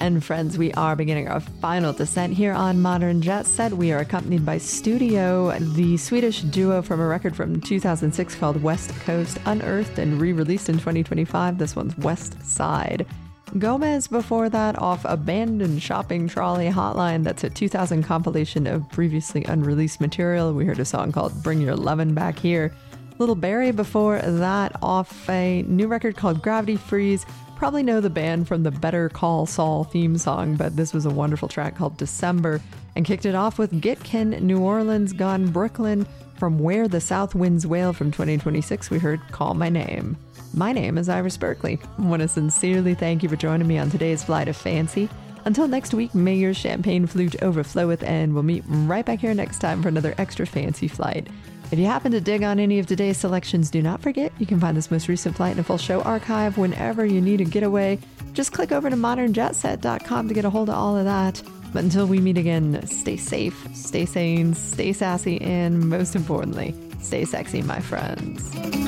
And friends, we are beginning our final descent here on Modern Jet Set. We are accompanied by Studio, the Swedish duo from a record from 2006 called West Coast, unearthed and re-released in 2025. This one's West Side. Gomez before that off Abandoned Shopping Trolley Hotline. That's a 2000 compilation of previously unreleased material. We heard a song called Bring Your Lovin' Back Here. Little Barry before that off a new record called Gravity Freeze. Probably know the band from the Better Call Saul theme song, but this was a wonderful track called December, and kicked it off with Gitkin, New Orleans Gone Brooklyn. From Where the South Winds Wail from 2026, we heard Call My Name. My name is Iris Berkeley. I want to sincerely thank you for joining me on today's Flight of Fancy. Until next week, may your champagne flute overfloweth, and we'll meet right back here next time for another extra fancy flight. If you happen to dig on any of today's selections, do not forget you can find this most recent flight and a full show archive whenever you need a getaway. Just click over to modernjetset.com to get a hold of all of that. But until we meet again, stay safe, stay sane, stay sassy, and most importantly, stay sexy, my friends.